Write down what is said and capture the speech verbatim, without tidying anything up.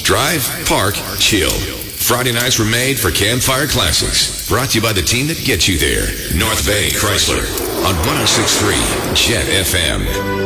Drive, park, chill. Friday nights were made for Campfire Classics. Brought to you by the team that gets you there. North Bay Chrysler on one oh six point three Jet F M.